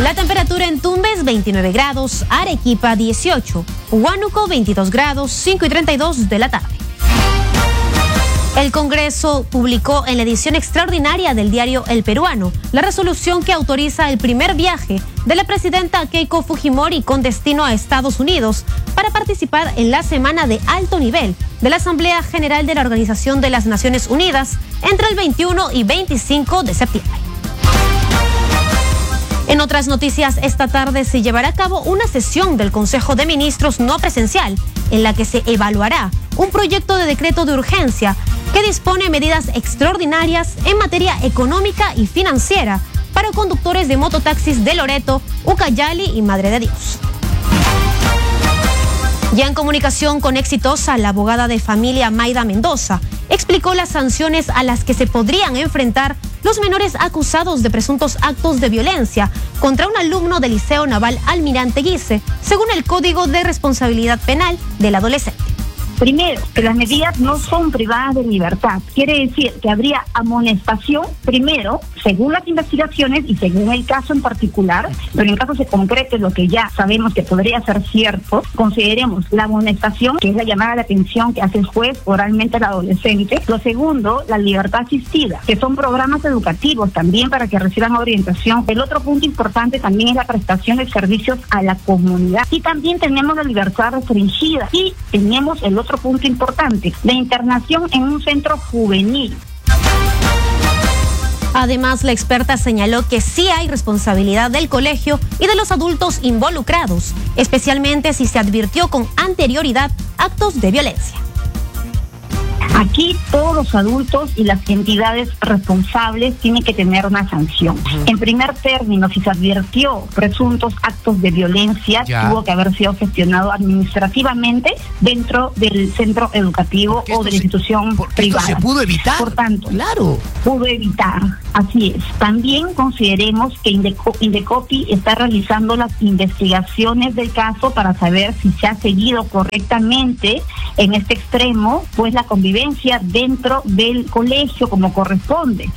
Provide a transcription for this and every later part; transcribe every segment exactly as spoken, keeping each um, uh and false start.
La temperatura en Tumbes veintinueve grados, Arequipa dieciocho, Huánuco veintidós grados, cinco y treinta y dos de la tarde. El Congreso publicó en la edición extraordinaria del diario El Peruano la resolución que autoriza el primer viaje de la presidenta Keiko Fujimori con destino a Estados Unidos para participar en la semana de alto nivel de la Asamblea General de la Organización de las Naciones Unidas entre el veintiuno y veinticinco de septiembre. En otras noticias, esta tarde se llevará a cabo una sesión del Consejo de Ministros no presencial en la que se evaluará un proyecto de decreto de urgencia que dispone medidas extraordinarias en materia económica y financiera para conductores de mototaxis de Loreto, Ucayali y Madre de Dios. Ya en comunicación con Exitosa, la abogada de familia Maida Mendoza explicó las sanciones a las que se podrían enfrentar los menores acusados de presuntos actos de violencia contra un alumno del Liceo Naval Almirante Guise, según el Código de Responsabilidad Penal del Adolescente. Primero, que las medidas no son privadas de libertad. Quiere decir que habría amonestación, primero, según las investigaciones y según el caso en particular, pero en caso se concrete lo que ya sabemos que podría ser cierto, consideremos la amonestación, que es la llamada de atención que hace el juez oralmente al adolescente. Lo segundo, la libertad asistida, que son programas educativos también para que reciban orientación. El otro punto importante también es la prestación de servicios a la comunidad. Y también tenemos la libertad restringida. Y tenemos el otro Otro punto importante, la internación en un centro juvenil. Además, la experta señaló que sí hay responsabilidad del colegio y de los adultos involucrados, especialmente si se advirtió con anterioridad actos de violencia. Aquí todos los adultos y las entidades responsables tienen que tener una sanción. En primer término, si se advirtió presuntos actos de violencia, ya tuvo que haber sido gestionado administrativamente dentro del centro educativo o de la institución se, privada. Esto se pudo evitar. Por tanto, claro. pudo evitar. Así es. También consideremos que Indeco, Indecopi está realizando las investigaciones del caso para saber si se ha seguido correctamente en este extremo, pues la convivencia dentro del colegio como corresponde.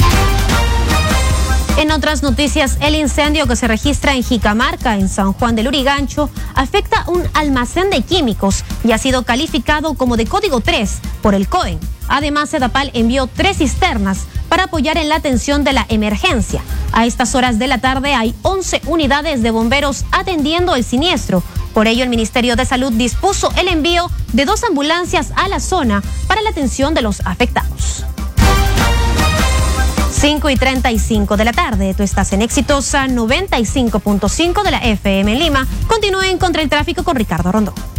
En otras noticias, el incendio que se registra en Jicamarca, en San Juan del Lurigancho, afecta un almacén de químicos y ha sido calificado como de código tres por el COEN. Además, Sedapal envió tres cisternas para apoyar en la atención de la emergencia. A estas horas de la tarde hay once unidades de bomberos atendiendo el siniestro. Por ello, el Ministerio de Salud dispuso el envío de dos ambulancias a la zona para la atención de los afectados. cinco y treinta y cinco de la tarde, tú estás en Exitosa noventa y cinco punto cinco de la F M en Lima. Continúen contra el tráfico con Ricardo Rondón.